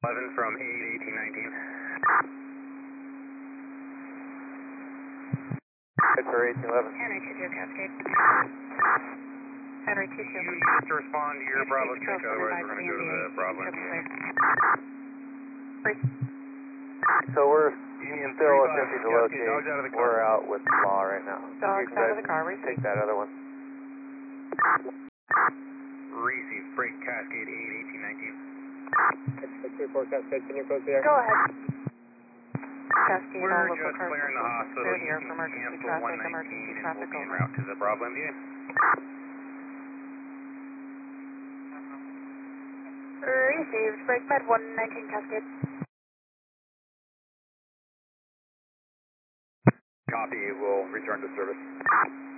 11 from 81819. Victor 1811. Henry 20 Cascade. Henry 22. You need to respond to your Bravo check, otherwise we're going to go to the Bravo MDA. So we're Union still 35, attempting to Cascade, locate. dogs out of the car. We're out with law right now. Dogs You out guys of the car, receive. take that other one. Receive, break Cascade 81819. 634 Cascade, can you close the air? Go ahead. Cascade, all We're local just cars clearing the hospital. clear You here can for emergency cancel traffic, 119 emergency and traffic we'll be en over. route to the Bravo MDA. Received, break med 119 Cascade. Copy, we'll return to service.